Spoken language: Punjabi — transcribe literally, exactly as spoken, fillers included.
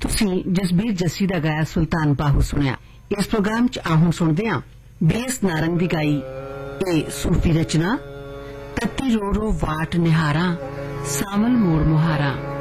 ਤੁਸੀਂ ਜਸਬੀਰ ਜੱਸੀ ਦਾ ਗਾਇਆ ਸੁਲਤਾਨ ਬਾਹੂ ਸੁਣਿਆ। ਇਸ ਪ੍ਰੋਗਰਾਮ 'ਚ ਆ ਹੁਣ ਸੁਣਦੇ ਹਾਂ ਬੀ ਐਸ ਨਾਰੰਗ ਦੀ ਗਾਈ ਇਹ ਸੂਫੀ ਰਚਨਾ ਤੱਤੀ ਰੋ ਰੋ ਵਾਟ ਨਿਹਾਰਾਂ ਸਾਵਲ ਮੋੜ ਮੁਹਾਰਾਂ।